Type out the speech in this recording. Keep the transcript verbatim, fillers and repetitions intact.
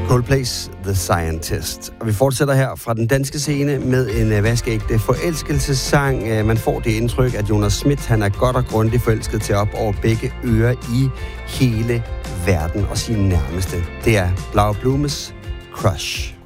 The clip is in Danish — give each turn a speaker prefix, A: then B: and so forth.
A: Coldplay's The Scientist. Og vi fortsætter her fra den danske scene med en uh, vaskeægte forelskelsessang. Uh, man får det indtryk, at Jonas Schmidt han er godt og grundigt forelsket til op over begge ører i hele verden og sine nærmeste. Det er Laura Blumes Crush.